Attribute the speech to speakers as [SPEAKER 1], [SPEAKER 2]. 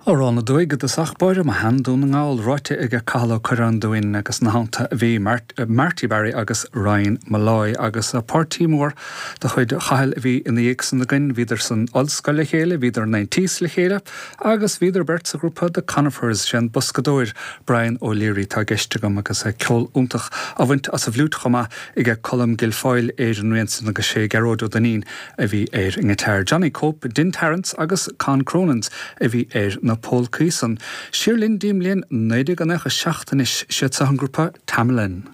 [SPEAKER 1] Arán na dúige de sachbáire a handún ngáil roite ige calló churan doin agus na hánta bhí Marty Barry agus Ryan Malloy agus a Portimór de chuid chail bhí in dhéag san na gin víidir san olscoil le chéile, víidir 90s le chéile, agus víidir bert sa grúpa de Conifers sin buscadóir Brian O'Leary tá geiste gom agus ceol úntach a bhaint as a bhlút chuma ige colm gilfáil éidir nuansan agus sé geródó danín a bhí ingetéir Johnny Cope, Din Terrence agus Con Cronans a bhí na Paul Cuisan. Siirlinn dímlíon 9 seachtanis siad sa an grúpa Tamlin.